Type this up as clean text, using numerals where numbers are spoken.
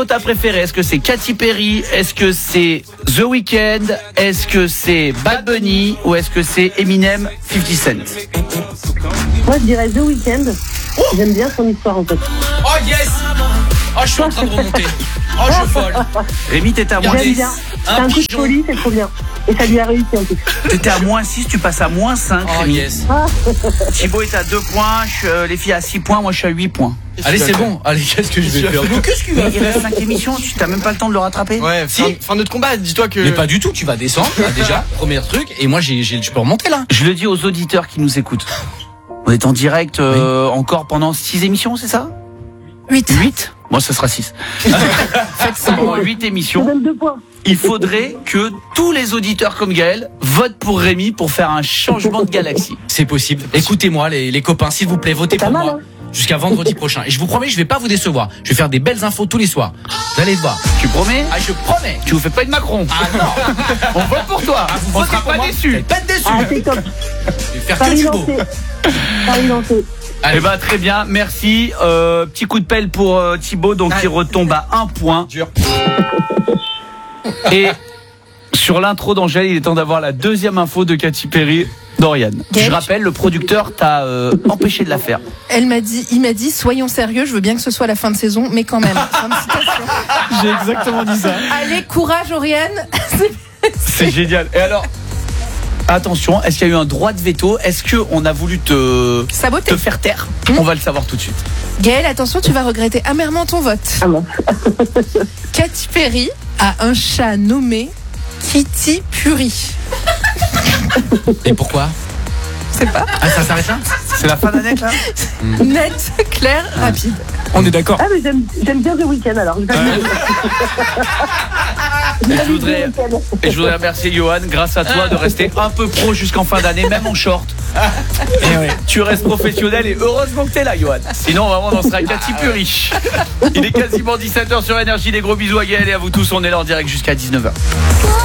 Ta préférée, est-ce que c'est Katy Perry, est-ce que c'est The Weeknd, est-ce que c'est Bad Bunny ou est-ce que c'est Eminem, 50 Cent? Moi, je dirais The Weeknd. J'aime bien son histoire, en fait. Oh yes. Oh, je suis en train de remonter. Oh, je vole. Rémi, t'étais à moins J'aime 10. bien. C'est un coup de folie, c'est trop bien. Et ça lui a réussi, en plus. T'étais à moins 6, tu passes à moins 5, Oh Rémi. yes. Thibaut est à 2 points, les filles à 6 points, moi je suis à 8 points. Allez, c'est bon. Allez, qu'est-ce que je vais faire? Qu'est-ce qu'il va Il reste 5 émissions, tu t'as même pas le temps de le rattraper? Ouais, Si. fin de notre combat, dis-toi que. Mais pas du tout, tu vas descendre, là, déjà, premier truc, et moi je peux remonter là. Je le dis aux auditeurs qui nous écoutent. On est en direct encore pendant 6 émissions, c'est ça? 8. Moi, ça sera 6. Pendant 8 Je émissions, donne 2 points. il faudrait que tous les auditeurs comme Gaël votent pour Rémi pour faire un changement de galaxie. C'est possible. Écoutez-moi, les copains, s'il vous plaît, votez C'est pour pas moi. mal, Jusqu'à vendredi prochain. Et je vous promets, je vais pas vous décevoir. Je vais faire des belles infos tous les soirs. Vous allez voir. Tu promets? Ah, je promets. Tu vous fais pas une Macron? Ah non. On vote pour toi. Vous On votez sera pour pas moi. déçus. Vous allez pas être déçus. Ah, c'est top. Je vais faire que Paris du beau. lancé. Paris lancé. Eh ben très bien, merci. Petit coup de pelle pour Thibaut, donc il retombe à 1 point. Dur. Et sur l'intro d'Angèle, il est temps d'avoir la deuxième info de Katy Perry d'Oriane. Gaël, Je rappelle, le producteur t'a empêché de la faire. il m'a dit, soyons sérieux, je veux bien que ce soit la fin de saison, mais quand même. Fin de citation. J'ai exactement dit ça. Allez, courage, Oriane. C'est génial. Et alors, attention, est-ce qu'il y a eu un droit de veto? Est-ce qu'on a voulu te Saboté. faire taire? On va le savoir tout de suite. Gaël, attention, tu vas regretter amèrement ton vote. Ah bon. Katy Perry a un chat nommé Kitty Puri. Et pourquoi? Je sais pas. Ah, ça s'arrête là? C'est la fin d'année, là? Net, clair, rapide. On est d'accord. Ah, mais j'aime bien The Weeknd, alors. Et je voudrais remercier Johan, grâce à toi, de rester un peu pro jusqu'en fin d'année, même en short. Et ouais, tu restes professionnel et heureusement que t'es là, Johan. Sinon, vraiment, on en serait Katy Perry. Il est quasiment 17h sur Énergie. Des gros bisous à Gaël et à vous tous. On est là en direct jusqu'à 19h.